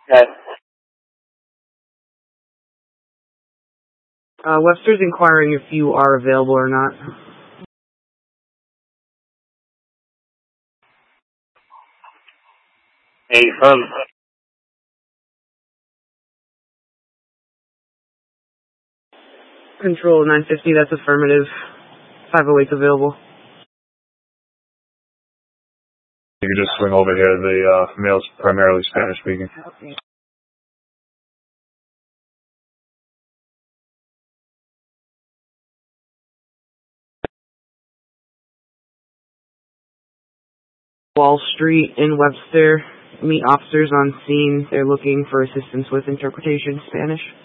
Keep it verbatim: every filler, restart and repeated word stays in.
Okay. Uh, Webster's inquiring if you are available or not. Hey, from Control nine fifty, that's affirmative. five oh eight's available. You can just swing over here. The uh, male's primarily Spanish speaking. Okay. Wall Street in Webster. Meet officers on scene. They're looking for assistance with interpretation Spanish.